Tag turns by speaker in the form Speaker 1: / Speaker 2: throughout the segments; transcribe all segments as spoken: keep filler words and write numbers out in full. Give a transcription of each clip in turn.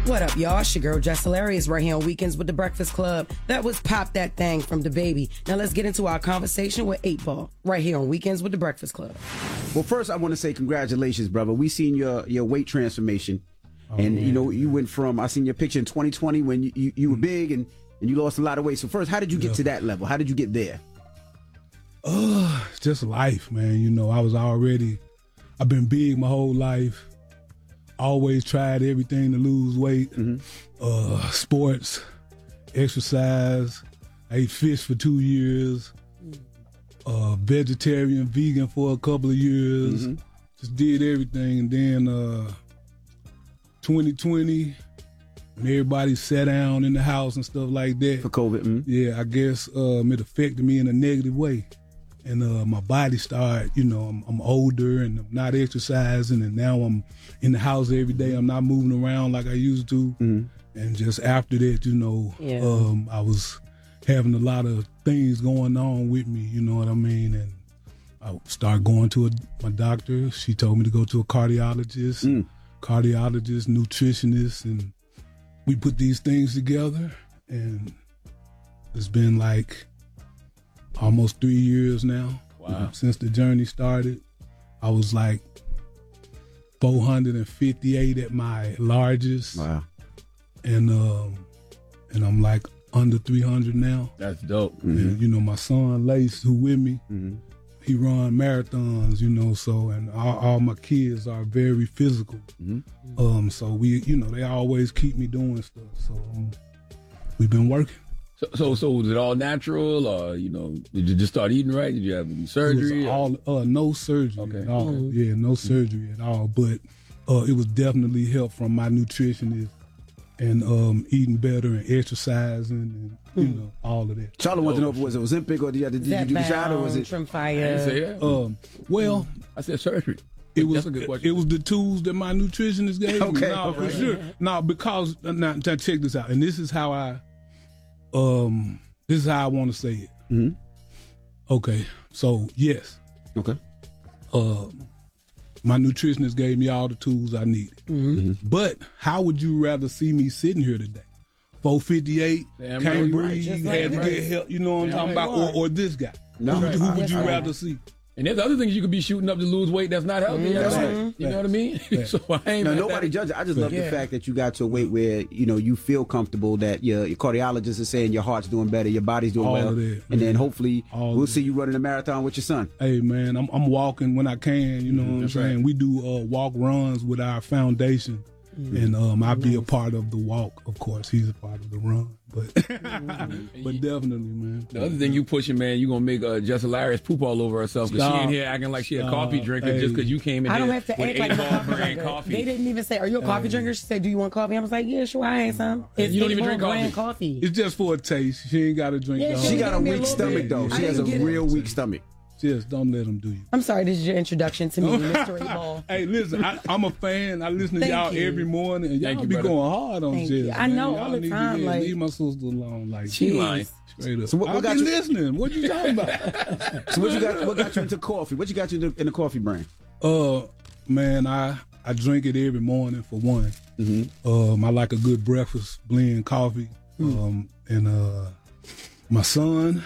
Speaker 1: What up, y'all? It's your girl, Jess Hilarious, right here on Weekends with the Breakfast Club. That was Pop That Thing from DaBaby. Now let's get into our conversation with eight ball, right here on Weekends with the Breakfast Club.
Speaker 2: Well, first, I want to say congratulations, brother. We seen your, your weight transformation. Oh, and, man. you know, you went from, I seen your picture in twenty twenty when you, you, you were big and, and you lost a lot of weight. So first, how did you get yeah. to that level? How did you get there?
Speaker 3: Uh, just life, man. You know, I was already, I've been big my whole life. Always tried everything to lose weight. Mm-hmm. Uh, sports, exercise. I ate fish for two years. Uh, vegetarian, vegan for a couple of years. Mm-hmm. Just did everything. And then uh, twenty twenty, when everybody sat down in the house and stuff like that.
Speaker 2: For COVID. Mm-hmm.
Speaker 3: Yeah, I guess um, it affected me in a negative way. And uh, my body started, you know, I'm, I'm older and I'm not exercising, and now I'm in the house every day. I'm not moving around like I used to. Mm-hmm. And just after that, you know, yeah. um, I was having a lot of things going on with me, you know what I mean? And I started going to a, my doctor. She told me to go to a cardiologist, mm. cardiologist, nutritionist, and we put these things together. And it's been like almost three years now. Wow. Since the journey started. I was like four hundred fifty-eight at my largest. Wow. And um, and I'm like under three hundred now.
Speaker 4: That's dope.
Speaker 3: Mm-hmm. And, you know, my son Lace, who with me, mm-hmm. he run marathons, you know, so, and all, all my kids are very physical. Mm-hmm. Um, so we, you know, they always keep me doing stuff. So um, we've been working.
Speaker 4: So, so, so was it all natural, or you know, did you just start eating right? Did you have any surgery?
Speaker 3: It was all, uh, no surgery
Speaker 4: okay.
Speaker 3: at all.
Speaker 4: Mm-hmm.
Speaker 3: Yeah, no surgery at all. But uh, it was definitely help from my nutritionist and um, eating better and exercising and you know all of that.
Speaker 2: Charlotte wanted to know if it was Ozempic or did you, did you do the shot or was it
Speaker 1: from fire?
Speaker 4: Say
Speaker 3: um, well,
Speaker 4: I said surgery.
Speaker 3: It was it was the tools that my nutritionist gave me.
Speaker 2: Okay,
Speaker 3: no,
Speaker 2: okay.
Speaker 3: for sure. No, because now, now check this out, and this is how I. Um, this is how I want to say it. Mm-hmm. Okay, so yes.
Speaker 2: Okay.
Speaker 3: Uh, my nutritionist gave me all the tools I needed. Mm-hmm. But how would you rather see me sitting here today? four fifty-eight,
Speaker 4: Damn
Speaker 3: can't
Speaker 4: right,
Speaker 3: breathe,
Speaker 4: right,
Speaker 3: had to
Speaker 4: right.
Speaker 3: get help. You know what I'm
Speaker 4: Damn
Speaker 3: talking
Speaker 4: right.
Speaker 3: about? Or, or this guy?
Speaker 2: No.
Speaker 3: Who, who would you
Speaker 1: right.
Speaker 3: rather see?
Speaker 4: And there's other things you could be shooting up to lose weight that's not healthy.
Speaker 2: Mm-hmm. That's
Speaker 4: right.
Speaker 2: right.
Speaker 4: You know what I mean?
Speaker 3: Right.
Speaker 4: So I ain't
Speaker 2: no,
Speaker 4: mad
Speaker 2: nobody
Speaker 4: at
Speaker 2: judges. I just love
Speaker 1: yeah.
Speaker 2: the fact that you got to a weight where, you know, you feel comfortable, that your, your cardiologist is saying your heart's doing better, your body's doing
Speaker 3: All
Speaker 2: well.
Speaker 3: of that,
Speaker 2: and then hopefully
Speaker 3: All
Speaker 2: we'll
Speaker 3: of
Speaker 2: see
Speaker 3: that.
Speaker 2: you running a marathon with your son.
Speaker 3: Hey, man, I'm, I'm walking when I can, you know what I'm
Speaker 4: That's
Speaker 3: saying?
Speaker 4: right.
Speaker 3: We do uh, walk runs with our foundation, mm-hmm. and um, I'll be a part of the walk, of course. He's a part of the run. But
Speaker 4: mm-hmm.
Speaker 3: but definitely, man.
Speaker 4: The other thing you pushing, man, you gonna make uh, Jess Hilarious poop all over herself because she ain't here acting like she a
Speaker 3: Stop.
Speaker 4: coffee drinker
Speaker 3: Hey.
Speaker 4: just because you came in
Speaker 1: I don't
Speaker 4: here
Speaker 1: have to
Speaker 4: with
Speaker 1: act
Speaker 4: eight
Speaker 1: like a
Speaker 4: ball
Speaker 1: coffee
Speaker 4: brand
Speaker 1: drinker.
Speaker 4: coffee.
Speaker 1: They didn't even say, "Are you a coffee drinker?" She said, "Do you want coffee?" I was like, "Yeah, sure, I ain't some." It's
Speaker 4: You don't
Speaker 1: eight
Speaker 4: even
Speaker 1: ball
Speaker 4: drink
Speaker 1: brand coffee.
Speaker 3: It's just for a taste. She ain't got to drink
Speaker 1: Yeah,
Speaker 3: the
Speaker 1: she
Speaker 2: She
Speaker 3: whole-
Speaker 2: got a
Speaker 1: Give me a
Speaker 2: weak
Speaker 1: little
Speaker 2: stomach,
Speaker 1: bit.
Speaker 2: though.
Speaker 1: I
Speaker 2: She has a
Speaker 1: didn't get it.
Speaker 2: real weak stomach.
Speaker 3: Just don't let them do you.
Speaker 1: I'm sorry, this is your introduction to me, Mister Eight Ball.
Speaker 3: Hey, listen, I, I'm a fan. I listen to
Speaker 1: Thank
Speaker 3: y'all
Speaker 1: you.
Speaker 3: every morning, and y'all
Speaker 4: Thank you,
Speaker 3: be
Speaker 4: brother.
Speaker 3: going hard on
Speaker 1: Thank
Speaker 3: Jess.
Speaker 1: you. I
Speaker 3: man.
Speaker 1: know
Speaker 3: Y'all
Speaker 1: all the
Speaker 3: need to
Speaker 1: time,
Speaker 3: get-
Speaker 1: like-
Speaker 3: leave my sister alone. Like
Speaker 4: She lying.
Speaker 3: straight up.
Speaker 2: So what- what
Speaker 3: I
Speaker 2: got
Speaker 3: be
Speaker 2: you-
Speaker 3: listening. What you talking about?
Speaker 2: So what you got? What got you into coffee? What you got you in the, in the coffee brand?
Speaker 3: Uh, man, I I drink it every morning for one. Mm-hmm. Um, I like a good breakfast blend coffee. Mm. Um, and uh, my son,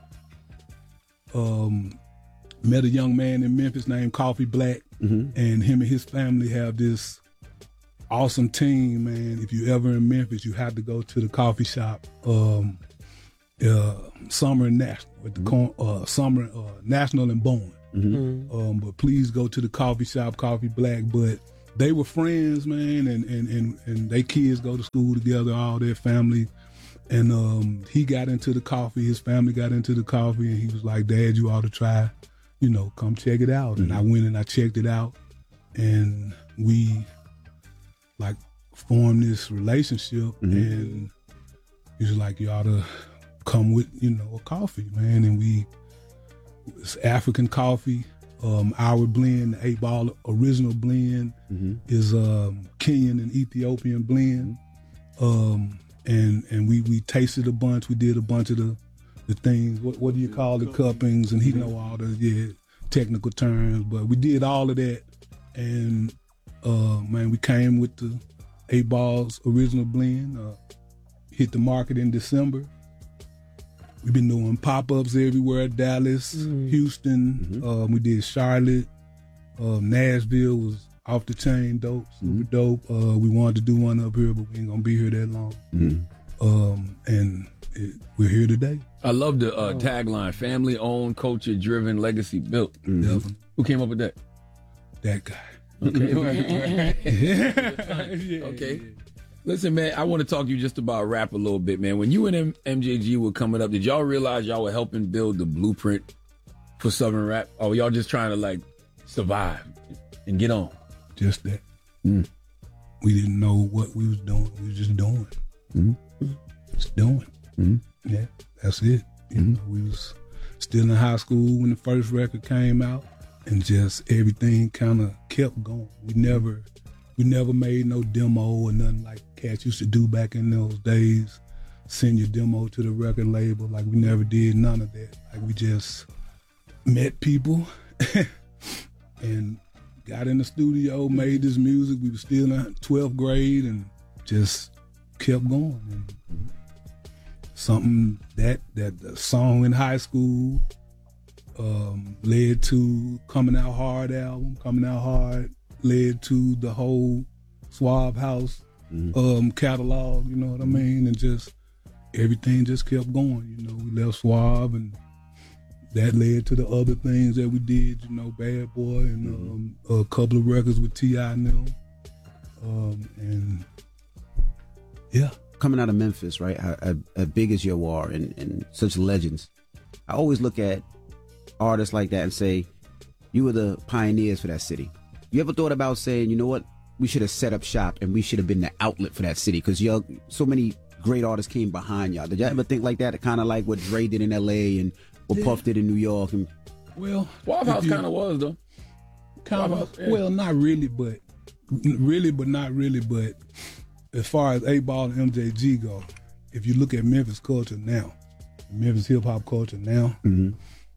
Speaker 3: um, met a young man in Memphis named Coffee Black, mm-hmm. and him and his family have this awesome team. Man, if you ever in Memphis, you have to go to the coffee shop. Um, uh, Summer and National, with the mm-hmm. uh, Summer uh, National and Bowen. Mm-hmm. Um, but please go to the coffee shop, Coffee Black. But they were friends, man, and and and and they kids go to school together, all their family. And um, he got into the coffee. His family got into the coffee, and he was like, "Dad, you ought to try, you know, come check it out." Mm-hmm. And I went and I checked it out, and we like formed this relationship. Mm-hmm. And he was like, "You ought to come with, you know, a coffee, man." And we, it's African coffee. Um, our blend, the eight ball original blend, mm-hmm. is um, Kenyan and Ethiopian blend. Mm-hmm. Um, and and we, we tasted a bunch. We did a bunch of the the things. What what do you call the cuppings? And he know all the yeah technical terms. But we did all of that, and uh, man, we came with the Eight Ball's original blend uh, hit the market in December. We've been doing pop-ups everywhere, Dallas, mm-hmm. Houston. Mm-hmm. Uh, we did Charlotte. Uh, Nashville was off the chain dope, super mm-hmm. dope. Uh, we wanted to do one up here, but we ain't gonna be here that long. Mm-hmm. Um, and it, we're here today.
Speaker 4: I love the uh, tagline, family owned, culture driven, legacy built. Mm-hmm. Who came up with that?
Speaker 3: That guy.
Speaker 4: Okay. yeah. Okay. Listen, man, I want to talk to you just about rap a little bit, man. When you and M- MJG were coming up, did y'all realize y'all were helping build the blueprint for Southern rap? Or were y'all just trying to, like, survive and get on?
Speaker 3: Just that. Mm. We didn't know what we was doing. We was just doing. Mm-hmm. Just doing. Mm-hmm. Yeah, that's it. You mm-hmm. know, we was still in high school when the first record came out, and just everything kind of kept going. We never, we never made no demo or nothing like cats used to do back in those days. Send your demo to the record label. Like, we never did none of that. Like, we just met people and got in the studio, made this music. We were still in twelfth grade and just kept going. And something that that the song in high school um, led to Coming Out Hard album. Coming Out Hard led to the whole Suave House mm-hmm. um, catalog. You know what I mean? And just everything just kept going. You know, we left Suave and that led to the other things that we did, you know, Bad Boy and um, a couple of records with T I and them. Um, and, yeah.
Speaker 2: Coming out of Memphis, right, as, as big as you are and, and such legends, I always look at artists like that and say, you were the pioneers for that city. You ever thought about saying, you know what, we should have set up shop and we should have been the outlet for that city? Because y'all, so many great artists came behind y'all. Did y'all ever think like that? Kind of like what Dre did in L A and what yeah. Puff did in New York? And
Speaker 3: well,
Speaker 4: Suave House kind of was, though.
Speaker 3: Kind of, yeah. Well, not really, but really, but not really. But as far as eight Ball and M J G go, if you look at Memphis culture now, Memphis hip hop culture now, mm-hmm.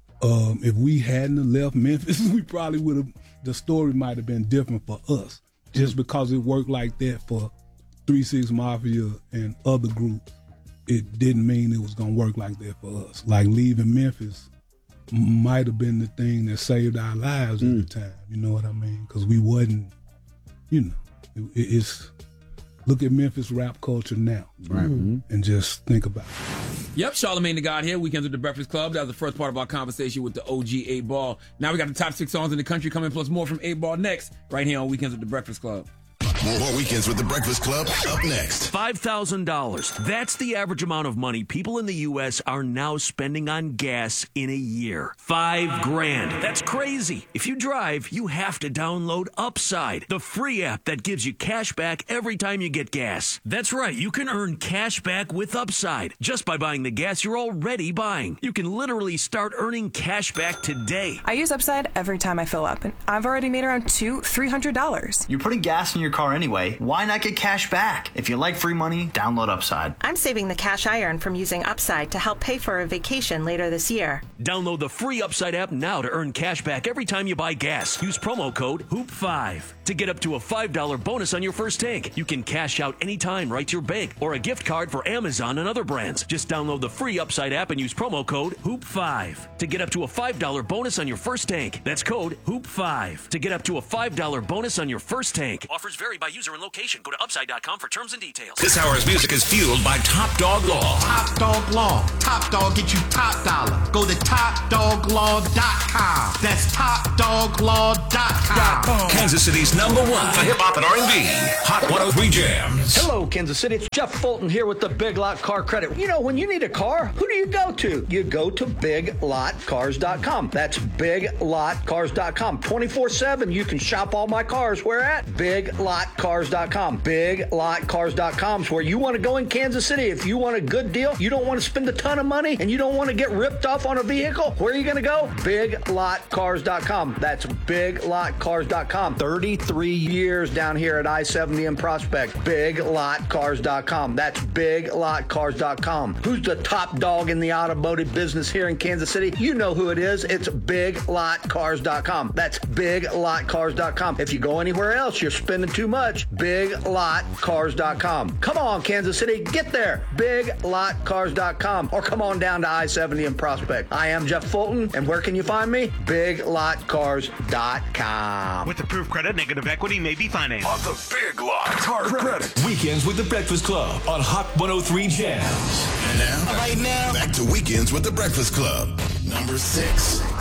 Speaker 3: um, if we hadn't left Memphis, we probably would have. The story might have been different for us, just because it worked like that for three six Mafia and other groups. It didn't mean it was gonna work like that for us. Like leaving Memphis might have been the thing that saved our lives mm. at the time. You know what I mean? Because we wasn't, you know, it, it's look at Memphis rap culture now, right? Mm-hmm. And just think about it.
Speaker 4: Yep, Charlamagne the God here. Weekends with the Breakfast Club. That was the first part of our conversation with the O G eight Ball. Now we got the top six songs in the country coming, plus more from eight Ball next, right here on Weekends with the Breakfast Club.
Speaker 5: More Weekends with the Breakfast Club up next.
Speaker 6: five thousand dollars. That's the average amount of money people in the U S are now spending on gas in a year. Five grand. That's crazy. If you drive, you have to download Upside, the free app that gives you cash back every time you get gas. That's right. You can earn cash back with Upside just by buying the gas you're already buying. You can literally start earning cash back today.
Speaker 7: I use Upside every time I fill up, and I've already made around two, three hundred dollars.
Speaker 8: You're putting gas in your car anyway. Why not get cash back? If you like free money, download Upside.
Speaker 9: I'm saving the cash I earn from using Upside to help pay for a vacation later this year.
Speaker 6: Download the free Upside app now to earn cash back every time you buy gas. Use promo code hoop five to get up to a five dollar bonus on your first tank. You can cash out anytime right to your bank or a gift card for Amazon and other brands. Just download the free Upside app and use promo code hoop five to get up to a five dollar bonus on your first tank. That's code hoop five to get up to a five dollar bonus on your first tank. Offers vary by user and location. Go to upside dot com for terms and details.
Speaker 5: This hour's music is fueled by Top Dog Law.
Speaker 10: Top Dog Law. Top Dog get you top dollar. Go to top dog law dot com. That's top dog law dot com.
Speaker 5: Kansas City's number one for hip hop and R and B. Hot one oh three Jams.
Speaker 11: Hello, Kansas City. It's Jeff Fulton here with the Big Lot Car Credit. You know, when you need a car, who do you go to? You go to big lot cars dot com. That's big lot cars dot com. twenty-four seven, you can shop all my cars. Where at? big lot cars dot com. big lot cars dot com is where you want to go in Kansas City. If you want a good deal, you don't want to spend a ton of money, and you don't want to get ripped off on a vehicle, where are you going to go? big lot cars dot com. That's big lot cars dot com. thirty-three years down here at I seventy in Prospect. big lot cars dot com. That's big lot cars dot com. Who's the top dog in the automotive business here in Kansas City? You know who it is. It's big lot cars dot com. That's big lot cars dot com. If you go anywhere else, you're spending too much. much. big lot cars dot com. Come on, Kansas City, get there. big lot cars dot com. Or come on down to I seventy in Prospect. I am Jeff Fulton, and where can you find me? big lot cars dot com.
Speaker 12: With approved credit, negative equity may be financed.
Speaker 5: On the Big Lot Car Credit. Weekends with the Breakfast Club on Hot one oh three Jams.
Speaker 13: And now, right now, back to Weekends with the Breakfast Club. Number six.